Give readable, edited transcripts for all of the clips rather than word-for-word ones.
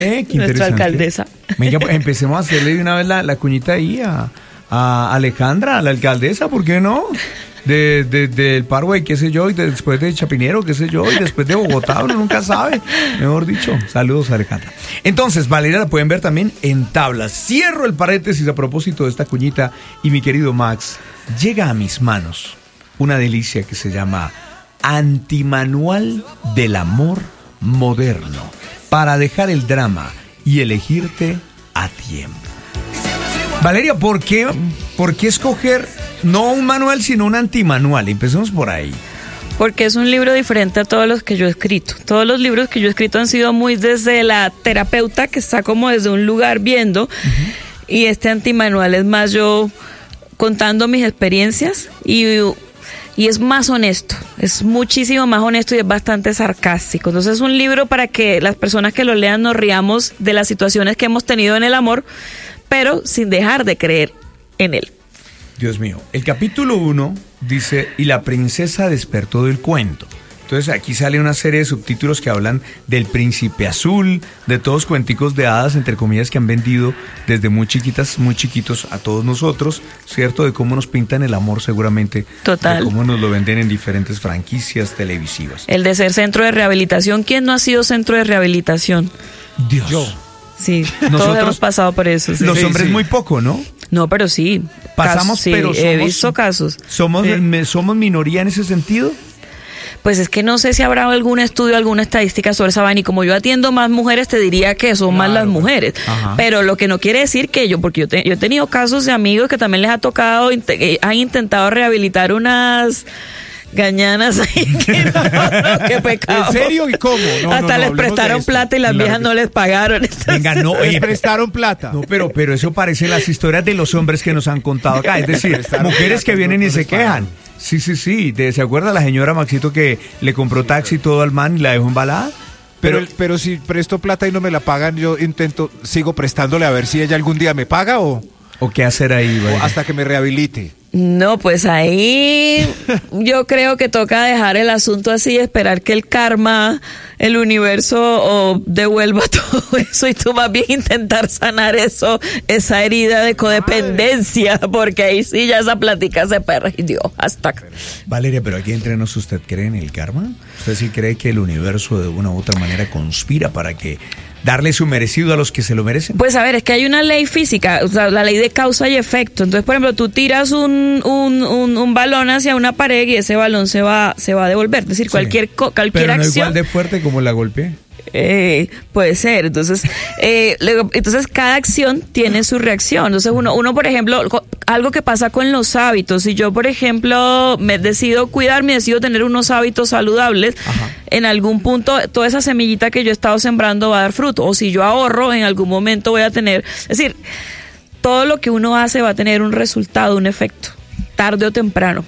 Qué nuestra interesante. alcaldesa. Venga, pues, empecemos a hacerle de una vez la cuñita ahí a Alejandra, a la alcaldesa, ¿por qué no? Del Parkway, qué sé yo, y después de Chapinero, qué sé yo, y después de Bogotá, uno nunca sabe, mejor dicho. Saludos, Alejandra. Entonces, Valeria la pueden ver también en Tablas. Cierro el paréntesis a propósito de esta cuñita, y mi querido Max, llega a mis manos una delicia que se llama Antimanual del Amor Moderno, para dejar el drama y elegirte a tiempo. Valeria, ¿por qué escoger no un manual, sino un antimanual? Empecemos por ahí. Porque es un libro diferente a todos los que yo he escrito. Todos los libros que yo he escrito han sido muy desde la terapeuta, que está como desde un lugar viendo, y este antimanual es más yo contando mis experiencias y es más honesto, es muchísimo más honesto y es bastante sarcástico. Entonces es un libro para que las personas que lo lean nos riamos de las situaciones que hemos tenido en el amor, pero sin dejar de creer en él. Dios mío, el capítulo 1 dice, y la princesa despertó del cuento. Entonces aquí sale una serie de subtítulos que hablan del príncipe azul, de todos cuenticos de hadas, entre comillas, que han vendido desde muy chiquitas, muy chiquitos a todos nosotros, ¿cierto? De cómo nos pintan el amor seguramente. Total. De cómo nos lo venden en diferentes franquicias televisivas. El de ser centro de rehabilitación, ¿quién no ha sido centro de rehabilitación? Dios. Yo. Sí, Nosotros, todos hemos pasado por eso. Sí. Los hombres sí. muy poco, ¿no? No, pero sí. Pasamos, sí, pero he somos- visto casos. ¿Somos minoría en ese sentido? Pues es que no sé si habrá algún estudio, alguna estadística sobre esa vaina, y como yo atiendo más mujeres, te diría que son más las mujeres. Ajá. Pero lo que no quiere decir que yo he tenido casos de amigos que también les ha tocado, han intentado rehabilitar unas gañanas ahí. Qué pecado. ¿En serio? ¿Y cómo? No, Hasta les hablemos de prestaron esto. plata y las Claro viejas que no les pagaron. Venga, no, Les oye, prestaron plata. no, pero eso parece las historias de los hombres que nos han contado acá. Es decir, Prestaron mujeres que plata, vienen no y se les pagan. quejan. Sí. ¿Se acuerda la señora Maxito que le compró taxi todo al man y la dejó embalada? Pero si presto plata y no me la pagan, yo sigo prestándole a ver si ella algún día me paga o qué hacer ahí, güey? hasta que me rehabilite. No, pues ahí yo creo que toca dejar el asunto así, esperar que el karma, el universo devuelva todo eso y tú más bien intentar sanar eso, esa herida de codependencia, porque ahí sí ya esa plática se perdió hasta... Valeria, pero aquí entre nos, ¿usted cree en el karma? ¿Usted sí cree que el universo de una u otra manera conspira para que darle su merecido a los que se lo merecen? Pues a ver, es que hay una ley física, o sea, la ley de causa y efecto. Entonces, por ejemplo, tú tiras un balón hacia una pared y ese balón se va a devolver. Es decir, Sí. cualquier Pero no acción... igual de fuerte como la golpeé. Puede ser. Entonces, entonces cada acción tiene su reacción. Entonces uno, por ejemplo, algo que pasa con los hábitos. Si yo, por ejemplo, me decido cuidarme, decido tener unos hábitos saludables, en algún punto toda esa semillita que yo he estado sembrando va a dar fruto. O si yo ahorro, en algún momento voy a tener... Es decir, todo lo que uno hace va a tener un resultado, un efecto, tarde o temprano.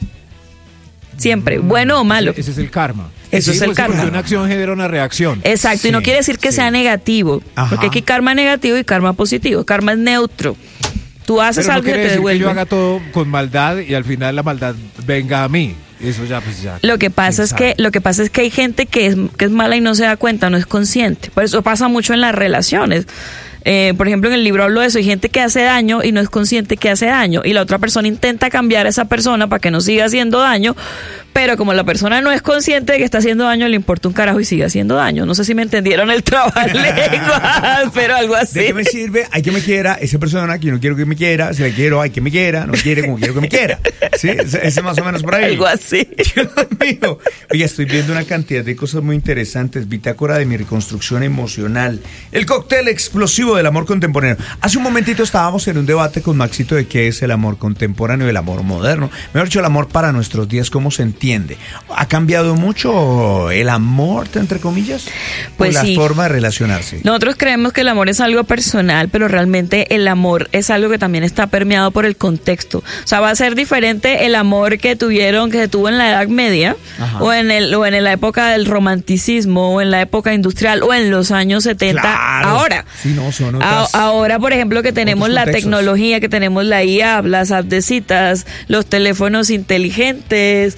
Siempre, bueno o malo. Ese es el karma. Eso es el pues, karma. Porque una acción genera una reacción. Exacto, y no Sí, quiere decir que sí. sea negativo, Ajá. porque aquí karma negativo y karma positivo. Karma es neutro. Tú haces Pero no algo y quiere te decir que devuelve. yo haga todo con maldad y al final la maldad venga a mí. Eso ya, pues ya. Lo que pasa es que hay gente que es mala y no se da cuenta, no es consciente. Por eso pasa mucho en las relaciones. Por ejemplo, en el libro hablo de eso. Hay gente que hace daño y no es consciente que hace daño. Y la otra persona intenta cambiar a esa persona para que no siga haciendo daño. Pero como la persona no es consciente de que está haciendo daño, le importa un carajo y sigue haciendo daño. No sé si me entendieron el trabajo lenguas, pero algo así. ¿De qué me sirve? Hay que me quiera. Esa persona que yo no quiero que me quiera. Si la quiero, hay que me quiera. No quiere como quiero que me quiera. ¿Sí? Ese es más o menos por ahí. Algo así. Dios mío. Oye, estoy viendo una cantidad de cosas muy interesantes. Bitácora de mi reconstrucción emocional. El cóctel explosivo del amor contemporáneo. Hace un momentito estábamos en un debate con Maxito de qué es el amor contemporáneo y el amor moderno. Mejor dicho, el amor para nuestros días, ¿cómo se entiende? ¿Ha cambiado mucho el amor, entre comillas? Pues la sí. forma de relacionarse. Nosotros creemos que el amor es algo personal, pero realmente el amor es algo que también está permeado por el contexto. O sea, va a ser diferente el amor que se tuvo en la Edad Media, Ajá. o en la época del romanticismo, o en la época industrial, o en los años 70. Claro. Ahora. Sí, no, son otras- Ahora, por ejemplo, que tenemos otros la contextos. tecnología, que tenemos la IA, las apps de citas, los teléfonos inteligentes,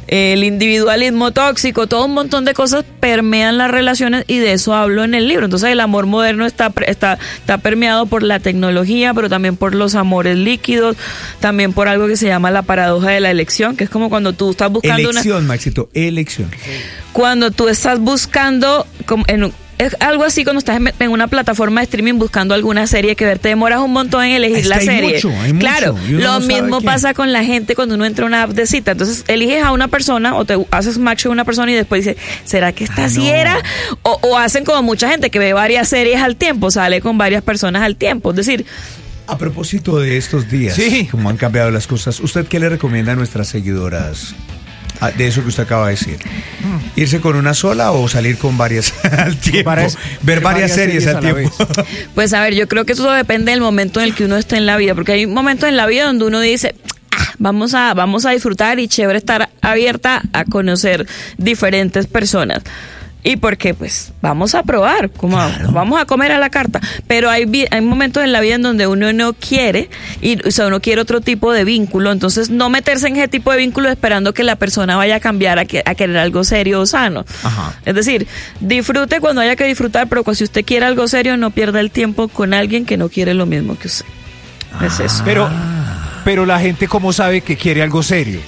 el individualismo tóxico, todo un montón de cosas permean las relaciones y de eso hablo en el libro. Entonces el amor moderno está permeado por la tecnología, pero también por los amores líquidos, también por algo que se llama la paradoja de la elección, que es como cuando tú estás buscando elección, Maxito, elección. Cuando tú estás buscando es algo así cuando estás en una plataforma de streaming buscando alguna serie que ver, te demoras un montón en elegir la serie. Hay claro, mucho. lo mismo pasa con la gente cuando uno entra a una app de cita. Entonces eliges a una persona o te haces match con una persona y después dices, ¿será que esta sí era? O hacen como mucha gente que ve varias series al tiempo, sale con varias personas al tiempo. Es decir, a propósito de estos días, cómo han cambiado las cosas, ¿usted qué le recomienda a nuestras seguidoras de eso que usted acaba de decir? ¿Irse con una sola o salir con varias al tiempo? Ver varias series al tiempo. Pues a ver, yo creo que eso depende del momento en el que uno esté en la vida, porque hay momentos en la vida donde uno dice, vamos a disfrutar y chévere estar abierta a conocer diferentes personas. Y porque pues vamos a probar, vamos a comer a la carta, pero hay momentos en la vida en donde uno no quiere, uno quiere otro tipo de vínculo, entonces no meterse en ese tipo de vínculo esperando que la persona vaya a cambiar a querer algo serio o sano. Ajá. Es decir, disfrute cuando haya que disfrutar, pero si usted quiere algo serio, no pierda el tiempo con alguien que no quiere lo mismo que usted. Es eso. Pero la gente, ¿cómo sabe que quiere algo serio?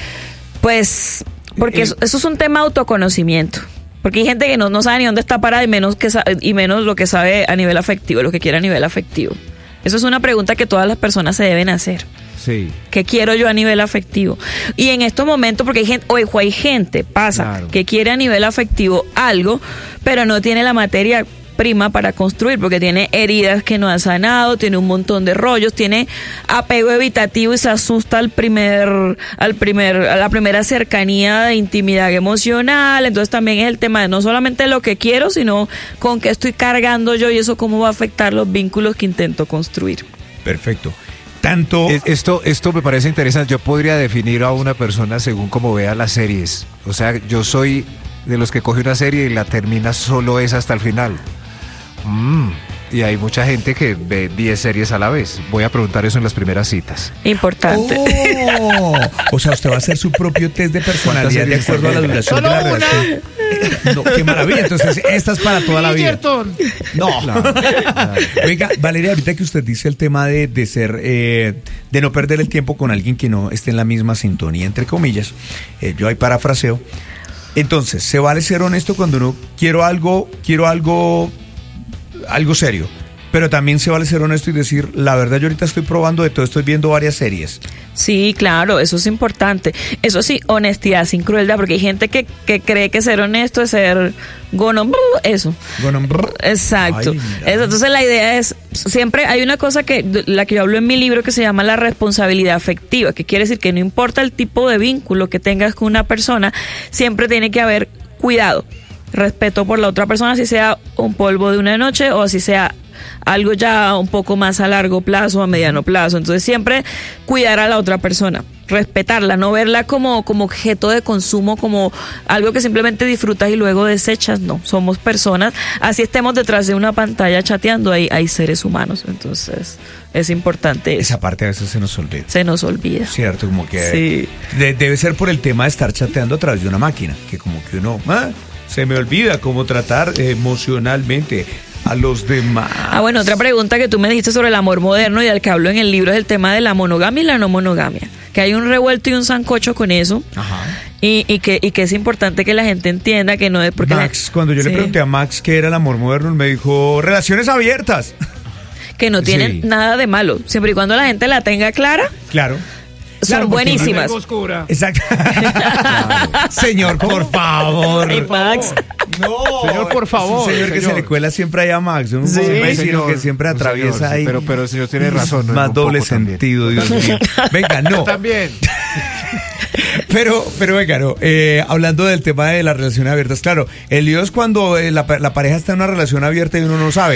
Pues porque eso es un tema de autoconocimiento. Porque hay gente que no sabe ni dónde está parada y menos lo que sabe a nivel afectivo, lo que quiere a nivel afectivo. Eso es una pregunta que todas las personas se deben hacer. Sí. ¿Qué quiero yo a nivel afectivo? Y en estos momentos, porque hay gente que quiere a nivel afectivo algo, pero no tiene la materia prima para construir, porque tiene heridas que no ha sanado, tiene un montón de rollos, tiene apego evitativo y se asusta a la primera cercanía de intimidad emocional. Entonces también es el tema de no solamente lo que quiero, sino con qué estoy cargando yo y eso cómo va a afectar los vínculos que intento construir. Perfecto. Esto me parece interesante. Yo podría definir a una persona según cómo vea las series. O sea, yo soy de los que coge una serie y la termina solo esa hasta el final. Y hay mucha gente que ve 10 series a la vez. Voy a preguntar eso en las primeras citas. Importante. O sea, usted va a hacer su propio test de personalidad de acuerdo a la duración de la relación. No, qué maravilla. Entonces, esta es para toda la vida. No. Claro. Venga, Valeria, ahorita que usted dice el tema de no perder el tiempo con alguien que no esté en la misma sintonía, entre comillas, yo ahí parafraseo. Entonces, se vale ser honesto cuando uno quiero algo serio, pero también se vale ser honesto y decir, la verdad yo ahorita estoy probando de todo, estoy viendo varias series. Sí, claro, eso es importante. Eso sí, honestidad sin crueldad, porque hay gente que cree que ser honesto es ser eso. Exacto. Entonces la idea es, siempre hay una cosa la que yo hablo en mi libro que se llama la responsabilidad afectiva, que quiere decir que no importa el tipo de vínculo que tengas con una persona, siempre tiene que haber cuidado. Respeto por la otra persona, si sea un polvo de una noche o si sea algo ya un poco más a largo plazo o a mediano plazo. Entonces siempre cuidar a la otra persona, respetarla, no verla como objeto de consumo, como algo que simplemente disfrutas y luego desechas. No, somos personas, así estemos detrás de una pantalla chateando, hay seres humanos. Entonces es importante eso. Esa parte a veces se nos olvida. Cierto, como que debe ser por el tema de estar chateando a través de una máquina, que como que uno se me olvida cómo tratar emocionalmente a los demás. Bueno, otra pregunta que tú me dijiste sobre el amor moderno y del que hablo en el libro es el tema de la monogamia y la no monogamia. Que hay un revuelto y un sancocho con eso. Ajá. Y que es importante que la gente entienda que no es porque... Cuando yo le pregunté a Max qué era el amor moderno, él me dijo, relaciones abiertas. Que no tienen nada de malo, siempre y cuando la gente la tenga clara. Claro. Son buenísimas. Exacto. Claro. Señor, por favor. Ay, Max. No. Señor, por favor. Señor que se le cuela siempre allá a Max. Un vecino que siempre atraviesa ahí. Pero el señor tiene razón. No más doble sentido, Dios mío. Venga, no. También. Pero venga, no. Hablando del tema de las relaciones abiertas, claro, el lío es cuando la pareja está en una relación abierta y uno no sabe.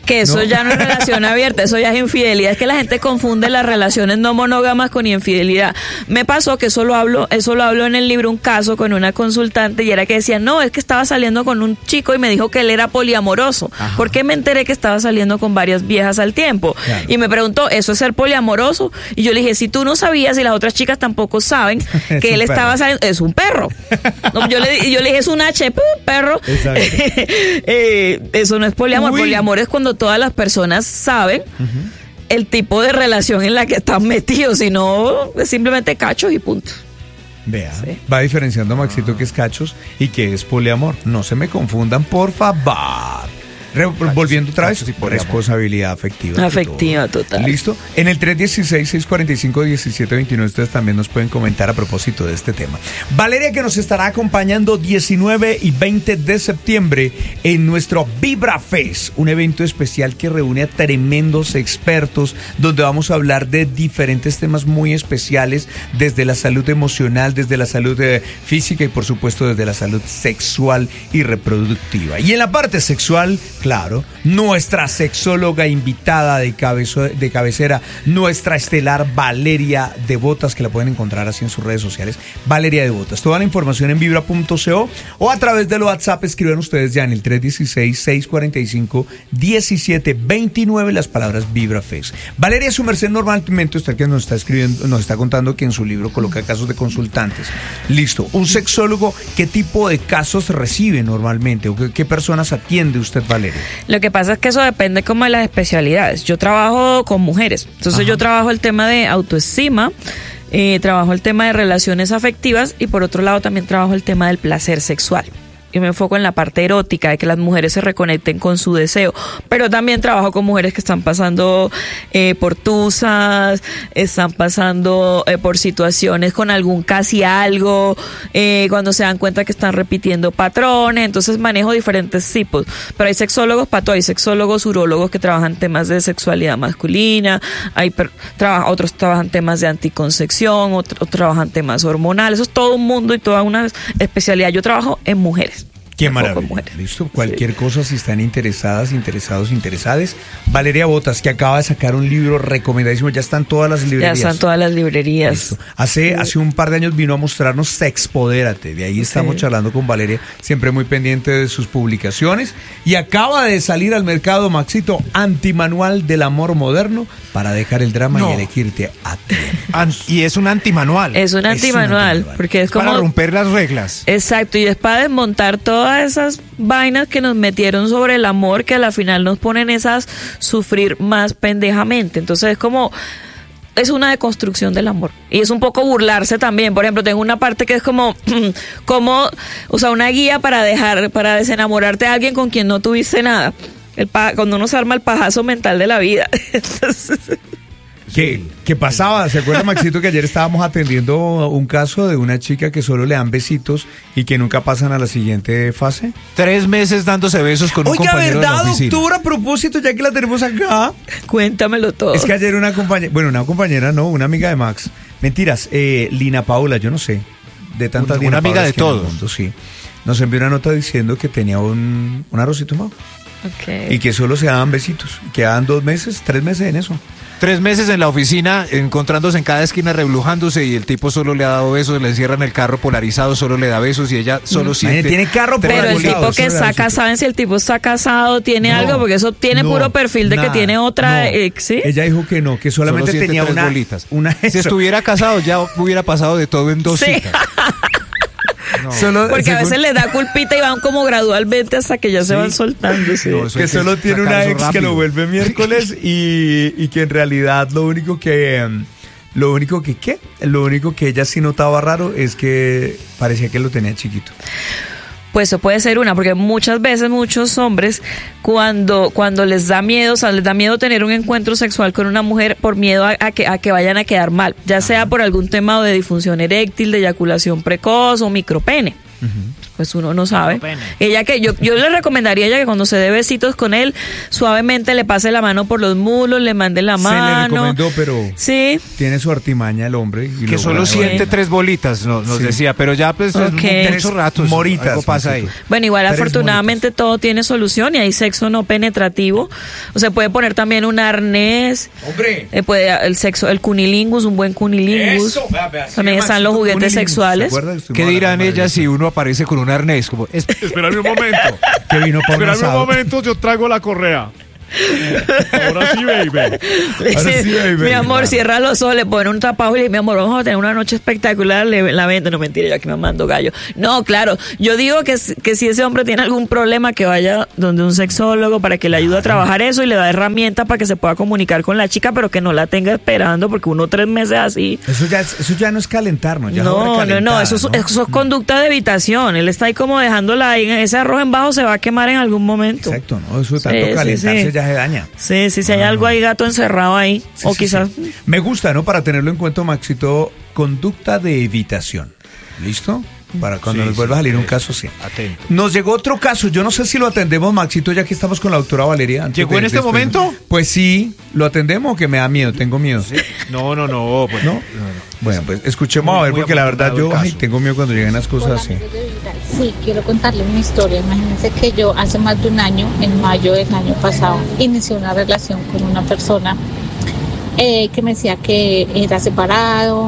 Que eso ¿no? ya no es relación abierta, eso ya es infidelidad. Es que la gente confunde las relaciones no monógamas con infidelidad. Me pasó que eso lo hablo en el libro, un caso con una consultante, y era que decía, no, es que estaba saliendo con un chico y me dijo que él era poliamoroso. Ajá. ¿Por qué me enteré que estaba saliendo con varias viejas al tiempo? Claro. Y me preguntó, ¿eso es ser poliamoroso? Y yo le dije, si tú no sabías y las otras chicas tampoco saben Es que un él estaba perro. saliendo, es un perro. No, yo le dije, es un HP, perro. Exacto. Eso no es poliamor. Uy. Poliamor es cuando todas las personas saben el tipo de relación en la que están metidos, si no, es simplemente cachos y punto. Vea, Sí. va diferenciando Maxito que es cachos y que es poliamor. No se me confundan, por favor. Volviendo otra vez, cachos y poliamor. responsabilidad afectiva. Afectiva, total. ¿Listo? En el 316-645-1729 ustedes también nos pueden comentar a propósito de este tema. Valeria, que nos estará acompañando 19 y 20 de septiembre en nuestro Vibra Fest, un evento especial que reúne a tremendos expertos, donde vamos a hablar de diferentes temas muy especiales, desde la salud emocional, desde la salud física y por supuesto desde la salud sexual y reproductiva. Y en la parte sexual, claro, nuestra sexóloga invitada de cabecera, nuestra estelar Valeria Devotas, que la pueden encontrar así en sus redes sociales, Valeria Devotas. Toda la información en vibra.co o a través del WhatsApp, escriban ustedes ya en el 316-645-1729 las palabras Vibra Fest. Valeria, su merced, normalmente usted que nos está escribiendo, nos está contando que en su libro coloca casos de consultantes. Listo, un sexólogo, ¿qué tipo de casos recibe normalmente o qué personas atiende usted, Valeria? Lo que pasa es que eso depende como de las especialidades. Yo trabajo con mujeres, entonces Ajá. yo trabajo el tema de autoestima, trabajo el tema de relaciones afectivas y por otro lado también trabajo el tema del placer sexual. Yo me enfoco en la parte erótica, de que las mujeres se reconecten con su deseo, pero también trabajo con mujeres que están pasando por tusas, están pasando por situaciones con algún casi algo, cuando se dan cuenta que están repitiendo patrones, entonces manejo diferentes tipos, pero hay sexólogos para todo, hay sexólogos urólogos que trabajan temas de sexualidad masculina, otros trabajan temas de anticoncepción, otros trabajan temas hormonales, eso es todo un mundo y toda una especialidad. Yo trabajo en mujeres. Qué Me enfoco en maravilla. mujeres. Listo. Cualquier Sí. cosa, si están interesadas, interesados, interesades. Valeria Botas, que acaba de sacar un libro recomendadísimo. Ya están todas las Ya librerías. están todas las librerías. Listo. Hace un par de años vino a mostrarnos Sexpodérate. De ahí estamos Sí. charlando con Valeria, siempre muy pendiente de sus publicaciones. Y acaba de salir al mercado, Maxito, Antimanual del Amor Moderno para dejar el drama No. y elegirte a ti. Y es un antimanual. Es un antimanual, antimanual. porque es Para como... romper las reglas. Exacto, y es para desmontar todas esas vainas que nos metieron sobre el amor, que a la final nos ponen esas sufrir más pendejamente. Entonces es como... es una deconstrucción del amor. Y es un poco burlarse también. Por ejemplo, tengo una parte que es como, o sea, una guía para desenamorarte de alguien con quien no tuviste nada. Cuando uno se arma el pajazo mental de la vida. Entonces, ¿Qué pasaba? ¿Se acuerda, Maxito, que ayer estábamos atendiendo un caso de una chica que solo le dan besitos y que nunca pasan a la siguiente fase? 3 meses dándose besos con un Oiga, compañero de la ¿verdad, oficina. doctora? A propósito, ya que la tenemos acá. cuéntamelo todo. Es que ayer una compañera, una amiga de Max. Mentiras, Lina Paula, yo no sé. De tantas Una Lina amiga Paulas de que hay en el todos. mundo, sí. Nos envió una nota diciendo que tenía un arrocito más Ok. y que solo se daban besitos. Quedaban 2 meses, 3 meses en eso. 3 meses en la oficina, encontrándose en cada esquina, reblujándose, y el tipo solo le ha dado besos, le encierran el carro polarizado, solo le da besos y ella solo siente... Tiene carro tres Pero el polarizado, tipo eso que le da está besitos. casado, si el tipo está casado, tiene No, algo, porque eso tiene no, puro perfil de que nada, tiene otra no. ex, ¿sí? Ella dijo que no, que solamente solo siente tenía 3 bolitas. una Si eso. estuviera casado ya hubiera pasado de todo en 2 Sí. citas. No. Solo, Porque a según- veces le da culpita y van como gradualmente hasta que ya se Sí. van soltando. Sí. No, eso que hay solo tiene sacar una eso ex que rápido. lo vuelve miércoles y que en realidad lo único que ella sí notaba raro es que parecía que lo tenía chiquito. Pues eso puede ser una, porque muchas veces muchos hombres cuando les da miedo, o sea, les da miedo tener un encuentro sexual con una mujer por miedo a que vayan a quedar mal, ya sea por algún tema de disfunción eréctil, de eyaculación precoz o micropene. Pues uno no sabe. No, pene. Ella que yo le recomendaría a ella que cuando se dé besitos con él, suavemente le pase la mano por los muslos, le mande la Se le mano. recomendó, pero Sí. tiene su artimaña el hombre. Y Que lo solo graba. siente 3 bolitas, nos Sí. decía, pero ya pues Ok. mucho rato. Moritas, Algo pasa ahí. Maxito. Bueno, igual 3 afortunadamente todo tiene solución y hay sexo no penetrativo. O se puede poner también un arnés. ¡Hombre! Puede el cunilingus, un buen cunilingus. Eso, vea, sí, También están los Maxito, juguetes cunilingus. sexuales. ¿Se acuerda que estuvimos ¿Qué dirán hablando de ellas eso? si uno aparece con un arnés? Como, Espérame un momento. Que vino para un Espérame un asado. momento, yo traigo la correa. Ahora sí, baby. Le dice, sí, baby, mi amor, claro. cierra los ojos, le pone un tapado y le dice, mi amor, vamos a tener una noche espectacular, la venta. No, mentira, yo aquí me mando gallo. No, claro, yo digo que si ese hombre tiene algún problema, que vaya donde un sexólogo para que le ayude a trabajar eso y le da herramientas para que se pueda comunicar con la chica, pero que no la tenga esperando, porque 3 meses así. Eso ya no es calentarnos. Ya es No, sobrecalentada, eso es, ¿no? eso es conducta de evitación. Él está ahí como dejándola ahí, ese arroz en bajo se va a quemar en algún momento. Exacto, ¿no? Eso de tanto Sí, calentarse sí. ya se daña. Sí, sí, si hay algo ahí gato encerrado ahí, Sí, o sí, quizás... sí. Me gusta, ¿no? Para tenerlo en cuenta, Maxito, conducta de evitación. ¿Listo? Para cuando Sí, nos vuelva sí, a salir un caso, sí. atento. Nos llegó otro caso, yo no sé si lo atendemos, Maxito, ya que estamos con la doctora Valeria. antes ¿Llegó de en este despedirnos. momento? Pues sí, ¿lo atendemos o que me da miedo? Tengo miedo. No, pues ¿No? Bueno, pues escuchemos Muy, a ver, muy porque la verdad afortunado yo el ay, caso. tengo miedo cuando llegan las cosas Hola, así. amigos de Vida. Sí, quiero contarle una historia. Imagínense que yo hace más de un año, en mayo del año pasado, inicié una relación con una persona que me decía que era separado,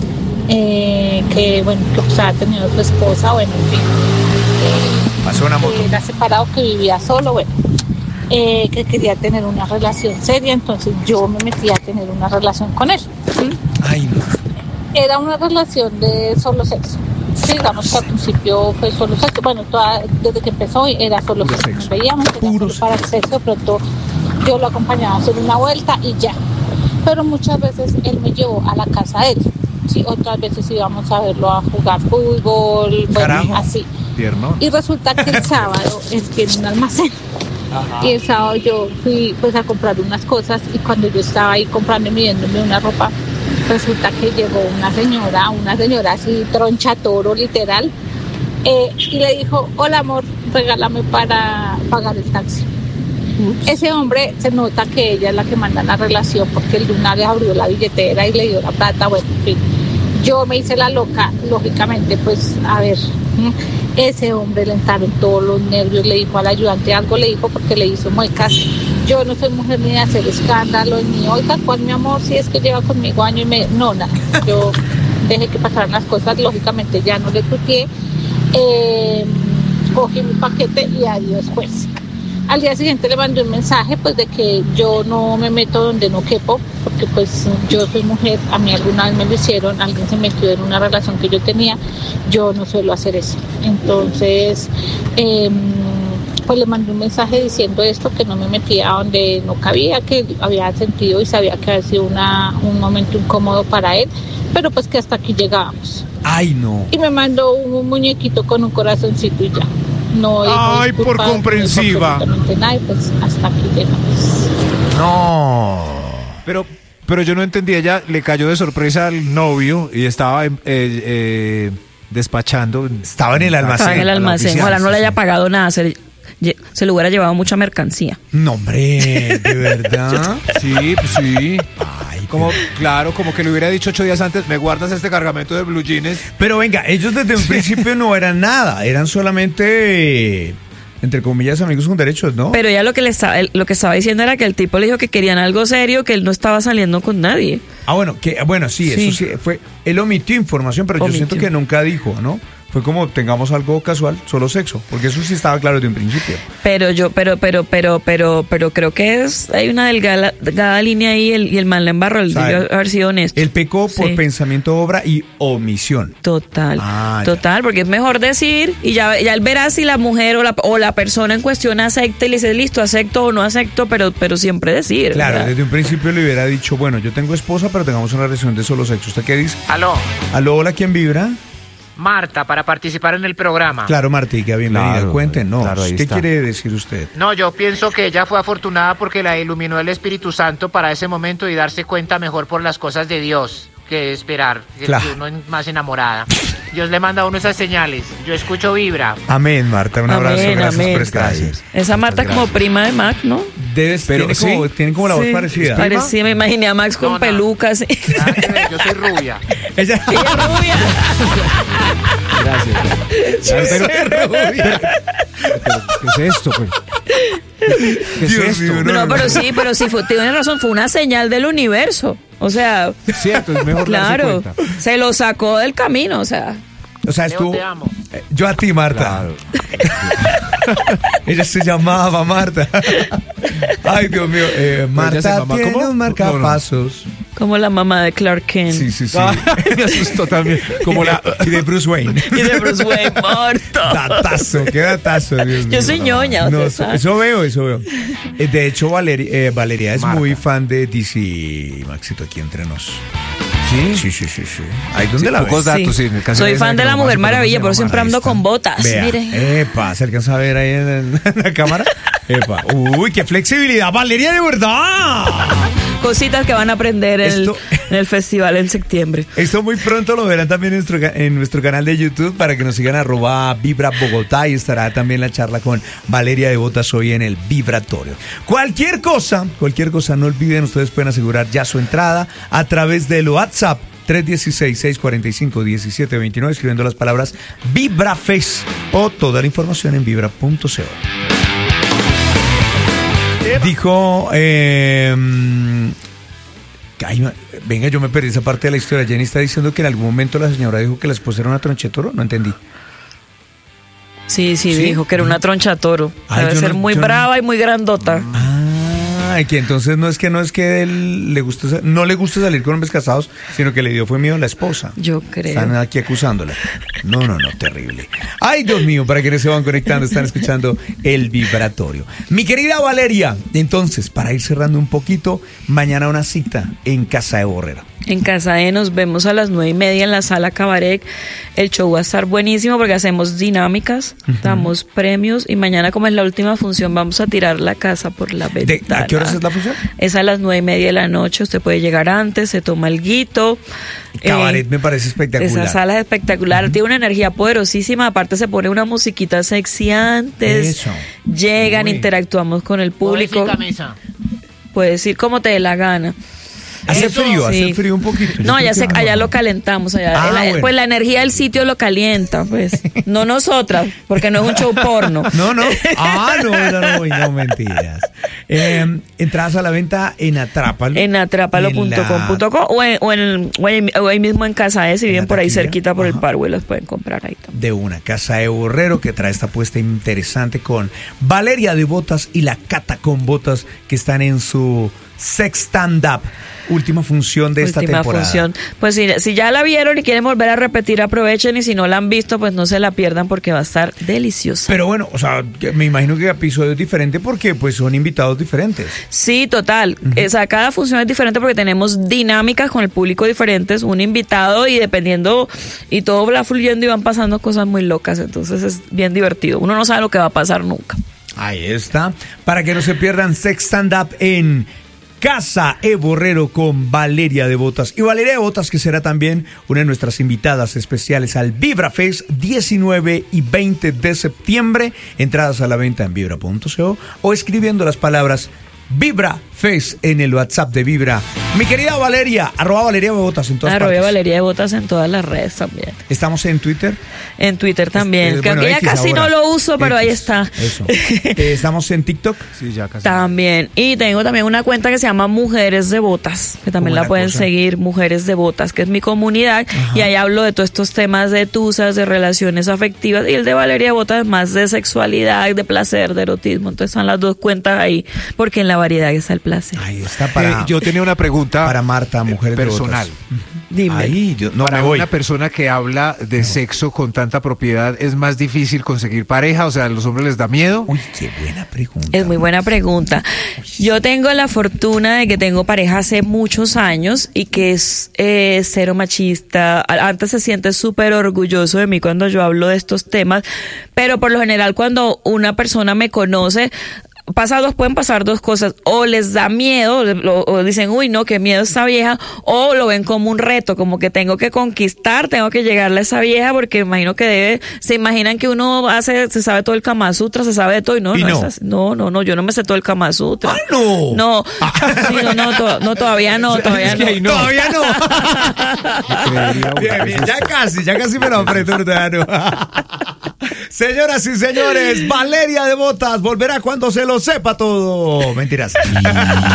que bueno, que pues había tenido su esposa, bueno, en fin, Pasó una moto. que era separado, que vivía solo, bueno, que quería tener una relación seria, entonces yo me metí a tener una relación con él. ¿Sí? Ay, no. Era una relación de solo sexo. Sí, digamos que al principio fue solo sexo. Bueno, desde que empezó era solo Puro sexo. sexo. Nos veíamos, era Puro solo para el sexo. De pronto yo lo acompañaba a hacer una vuelta y ya. Pero muchas veces él me llevó a la casa de él. Sí, otras veces íbamos a verlo a jugar fútbol, bueno, Carajo. así. tierno. Y resulta que el sábado él tiene un almacén. Y el sábado yo fui pues a comprar unas cosas y cuando yo estaba ahí comprando y midiéndome una ropa, resulta que llegó una señora así troncha toro literal, y le dijo, hola amor, regálame para pagar el taxi. Ese hombre se nota que ella es la que manda la relación porque el de una le abrió la billetera y le dio la plata, bueno, en fin. Yo me hice la loca, lógicamente, pues, a ver, ese hombre le entraron todos los nervios, le dijo al ayudante algo, le dijo porque le hizo muecas. Yo no soy mujer ni de hacer escándalos, ni, oiga, ¿cuál mi amor? Si es que lleva conmigo año y medio. No, nada, yo dejé que pasaran las cosas, lógicamente ya no le tuteé, cogí mi paquete y adiós, pues. Al día siguiente le mandé un mensaje pues de que yo no me meto donde no quepo, porque pues yo soy mujer, a mí alguna vez me lo hicieron, alguien se metió en una relación que yo tenía, yo no suelo hacer eso. Entonces, pues le mandé un mensaje diciendo esto, que no me metía donde no cabía, que había sentido y sabía que había sido un momento incómodo para él, pero pues que hasta aquí llegábamos. Ay, no. Y me mandó un muñequito con un corazoncito y ya. No dijo Ay, disculpa, por no dijo comprensiva. absolutamente nada, y pues hasta aquí llegamos. No. Pero yo no entendí, ella le cayó de sorpresa al novio y estaba despachando. Estaba en el almacén. Estaba en el a la almacén. oficina, Ojalá no sí, le haya sí. pagado nada. Se le hubiera llevado mucha mercancía. No, hombre, ¿de verdad? Sí, pues sí. Ay, Como, claro, como que le hubiera dicho 8 días antes, me guardas este cargamento de blue jeans. Pero venga, ellos desde un principio no eran nada, eran solamente, entre comillas, amigos con derechos, ¿no? Pero ella lo que estaba diciendo era que el tipo le dijo que querían algo serio, que él no estaba saliendo con nadie. Bueno, sí, Sí. eso sí, él omitió información, pero yo Omitió. siento que nunca dijo, ¿no? Fue como tengamos algo casual, solo sexo, porque eso sí estaba claro desde un principio. Pero creo que hay una delgada línea ahí y el man la embarró, él ¿Sabe? debió haber sido honesto. Él pecó por Sí. pensamiento, obra y omisión. Total, Ah, total, porque es mejor decir y ya él verá si la mujer o la persona en cuestión acepta y le dice, listo, acepto o no acepto, pero siempre decir. Claro, ¿verdad? desde un principio le hubiera dicho, bueno, yo tengo esposa, pero tengamos una relación de solo sexo. ¿Usted qué dice? Aló, Aló, hola, ¿quién vibra? Marta, para participar en el programa. Claro, Martica, bienvenida. Claro, Cuéntenos, claro, ahí ¿qué está. quiere decir usted? No, yo pienso que ella fue afortunada porque la iluminó el Espíritu Santo para ese momento y darse cuenta mejor por las cosas de Dios. que esperar, que Claro. uno es más enamorada. Dios le manda a uno esas señales. Yo escucho Vibra. Amén, Marta. Un abrazo. Amén, Gracias amén. por estar ahí. Gracias. Esa Marta como prima de Mac, ¿no? Pero Tiene como la voz Sí, parecida. Parecía, me imaginé a Max con No, pelucas. Nada que ver, yo soy rubia. Ella Ella rubia. Gracias. ¿Qué es esto? Pues? ¿Qué es Dios esto? mío, No, pero sí, tienes razón, fue una señal del universo. O sea, Cierto, es mejor darse claro, cuenta. se lo sacó del camino, o sea. O sea, Leo, estuvo. te amo. Yo a ti, Marta. Claro. Ella se llamaba Marta. Ay, Dios mío. ella se Marta llama tiene ¿cómo? un marcapasos. Como la mamá de Clark Kent. Sí, sí, sí. Me asustó también. Como la... Y de Bruce Wayne. Y de Bruce Wayne muerto. Datazo, qué datazo, Dios mío. Yo soy ñoña, No, usted sabe. eso veo. De hecho, Valeria es Marta. muy fan de DC, Maxito, aquí entre nos. ¿Sí? Sí. Ahí donde la pocos ves. datos, sí, casi Soy nadie fan sabe de que la lo Mujer más, pero Maravilla, no por eso se llama siempre ando Ahí con está. botas. Vea, Mire. epa, ¿se alcanza a ver ahí en la cámara? Epa. Uy, qué flexibilidad, Valeria, de verdad. Cositas que van a aprender Esto- en el festival en septiembre. Esto muy pronto lo verán también en nuestro canal de YouTube para que nos sigan @Vibra Bogotá y estará también la charla con Valeria de Botas hoy en el Vibratorio. Cualquier cosa, no olviden, ustedes pueden asegurar ya su entrada a través del WhatsApp 316-645-1729 escribiendo las palabras VibraFest o toda la información en vibra.co. Dijo, venga, yo me perdí esa parte de la historia. Jenny está diciendo que en algún momento la señora dijo que la esposa era una tronchetoro. No entendí. Sí, ¿Sí? dijo que era una troncha toro. Ay, Debe yo ser no- muy yo no- brava y muy grandota. Ah, que entonces no es que él no le gusta salir con hombres casados, sino que le dio fue miedo a la esposa. Yo creo. Están aquí acusándola. No, terrible. Ay, Dios mío, para quienes se van conectando, están escuchando el Vibratorio. Mi querida Valeria, entonces, para ir cerrando un poquito, mañana una cita en Casa de Borrera. En Casa de nos vemos a las 9:30 en la sala Cabaret. El show va a estar buenísimo porque hacemos dinámicas, damos premios y mañana, como es la última función, vamos a tirar la casa por la ventana. ¿A qué horas es la función? Es a las 9:30 de la noche. Usted puede llegar antes, se toma alguito. Cabaret me parece espectacular. Esa sala es espectacular, tiene una energía poderosísima, aparte se pone una musiquita sexy antes. Eso. Llegan, Uy. interactuamos con el público. Puedo decir camisa. Puedes ir como te dé la gana. Hace Eso, frío, sí. hace frío un poquito. Yo No, creo que allá no. lo calentamos. Allá, Bueno. Pues la energía del sitio lo calienta, pues. No nosotras, porque no es un show porno. No. No, mentiras. Entradas a la venta en Atrápalo. En atrapalo.com.co o ahí mismo en Casa E, si En viven la por ahí taquilla. cerquita por el Ajá. Parkway, los pueden comprar ahí también. De una Casa de Borrero que trae esta apuesta interesante con Valeria de Botas y la Cata con Botas que están en su Sex Stand Up. Última función de esta Última temporada. función. Pues si ya la vieron y quieren volver a repetir, aprovechen, y si no la han visto, pues no se la pierdan porque va a estar deliciosa. Pero bueno, o sea, que me imagino que episodio es diferente porque pues son invitados diferentes. Sí, total. Cada función es diferente porque tenemos dinámicas con el público diferentes, un invitado y dependiendo, y todo va fluyendo y van pasando cosas muy locas, entonces es bien divertido. Uno no sabe lo que va a pasar nunca. Ahí está. Para que no se pierdan Sex Stand Up en Casa E Borrero con Valeria de Botas. Y Valeria de Botas, que será también una de nuestras invitadas especiales al Vibra Fest 19 y 20 de septiembre. Entradas a la venta en vibra.co o escribiendo las palabras Vibra Fest en el WhatsApp de Vibra. Mi querida Valeria, @Valeria de Botas en todas partes. Valeria de Botas en todas las redes también. Estamos en Twitter. En Twitter también. Que Bueno, aunque ya X casi ahora. no lo uso, pero ahí X, está. Eso. Estamos en TikTok. Sí, ya casi. También. Y tengo también una cuenta que se llama Mujeres de Botas, que también Buena la pueden cosa. seguir, Mujeres de Botas, que es mi comunidad. Ajá. Y ahí hablo de todos estos temas de tusas, de relaciones afectivas. Y el de Valeria de Botas es más de sexualidad, de placer, de erotismo. Entonces están las dos cuentas ahí, porque en la variedad está el placer. Ahí está para, Yo tenía una pregunta para Marta, Mujeres de personal. Botas. Dime. Ahí, yo no Para me voy. una persona que habla de sexo con tanta propiedad, ¿es más difícil conseguir pareja? O sea, ¿a los hombres les da miedo? Uy, qué buena pregunta. Es muy buena pregunta. Yo tengo la fortuna de que tengo pareja hace muchos años y que es cero machista. Antes se siente súper orgulloso de mí cuando yo hablo de estos temas, pero por lo general cuando una persona me conoce, pueden pasar dos cosas, o les da miedo, o dicen, uy, no, qué miedo esta vieja, o lo ven como un reto, como que tengo que conquistar, tengo que llegarle a esa vieja, porque imagino que se imaginan que uno se sabe todo el Kama Sutra, se sabe de todo, y no, no, yo no me sé todo el Kama Sutra. ¡Ah, no! No, sí, todavía no. Todavía no. Bien, ya casi me lo aprieto. Señoras y señores, Valeria de Botas volverá cuando se lo sepa todo. Mentiras.